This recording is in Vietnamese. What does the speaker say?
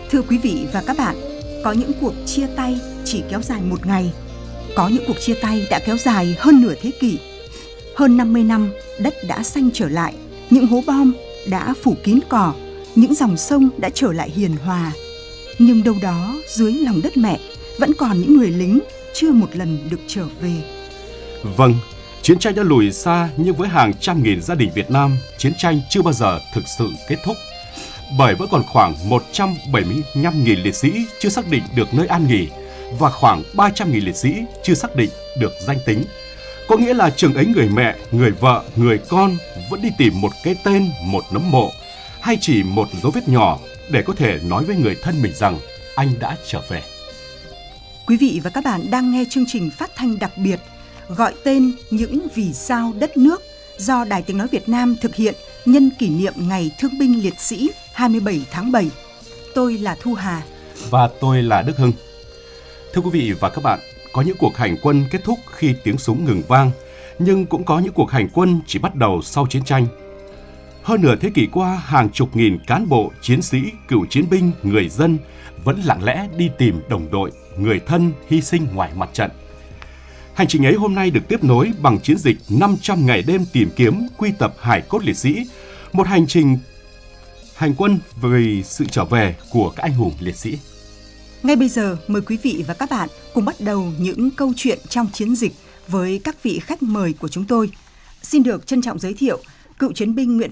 Thưa quý vị và các bạn, có những cuộc chia tay chỉ kéo dài một ngày, có những cuộc chia tay đã kéo dài hơn nửa thế kỷ. Hơn 50 năm, đất đã xanh trở lại, những hố bom đã phủ kín cỏ, những dòng sông đã trở lại hiền hòa. Nhưng đâu đó dưới lòng đất mẹ vẫn còn những người lính chưa một lần được trở về. Vâng, chiến tranh đã lùi xa, nhưng với hàng trăm nghìn gia đình Việt Nam, chiến tranh chưa bao giờ thực sự kết thúc. Bởi vẫn còn khoảng 175.000 liệt sĩ chưa xác định được nơi an nghỉ và khoảng 300.000 liệt sĩ chưa xác định được danh tính. Có nghĩa là chừng ấy người mẹ, người vợ, người con vẫn đi tìm một cái tên, một nấm mộ hay chỉ một dấu vết nhỏ để có thể nói với người thân mình rằng anh đã trở về. Quý vị và các bạn đang nghe chương trình phát thanh đặc biệt gọi tên những vì sao đất nước do Đài Tiếng Nói Việt Nam thực hiện nhân kỷ niệm Ngày Thương binh Liệt sĩ 27 tháng 7. Tôi là Thu Hà. Và tôi là Đức Hưng. Thưa quý vị và các bạn, có những cuộc hành quân kết thúc khi tiếng súng ngừng vang, nhưng cũng có những cuộc hành quân chỉ bắt đầu sau chiến tranh. Hơn nửa thế kỷ qua, hàng chục nghìn cán bộ, chiến sĩ, cựu chiến binh, người dân vẫn lặng lẽ đi tìm đồng đội, người thân hy sinh ngoài mặt trận. Hành trình ấy hôm nay được tiếp nối bằng chiến dịch 500 ngày đêm tìm kiếm quy tập hài cốt liệt sĩ, một hành trình hành quân vì sự trở về của các anh hùng liệt sĩ. Ngay bây giờ, mời quý vị và các bạn cùng bắt đầu những câu chuyện trong chiến dịch với các vị khách mời của chúng tôi. Xin được trân trọng giới thiệu cựu chiến binh Nguyễn